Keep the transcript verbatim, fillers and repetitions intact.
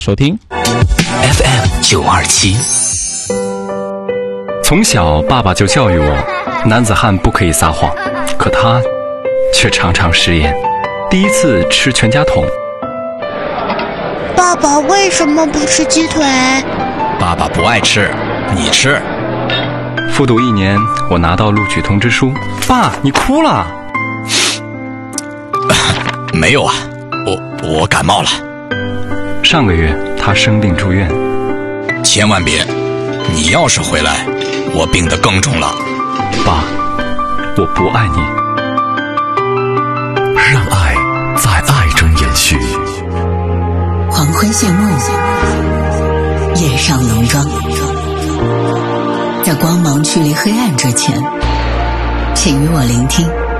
收听 F M 九二七。 从小爸爸就教育我，男子汉不可以撒谎，可他却常常食言。第一次吃全家桶， 爸爸为什么不吃鸡腿？ 爸爸不爱吃，你吃。 复读一年，我拿到录取通知书，爸，你哭了？ 没有啊，我我感冒了。 上个月他生病住院。 千万别，你要是回来，我病得更重了。 爸，我不爱你。 让爱在爱中延续。 黄昏谢幕，夜上浓妆，在光芒驱离黑暗之前，请与我聆听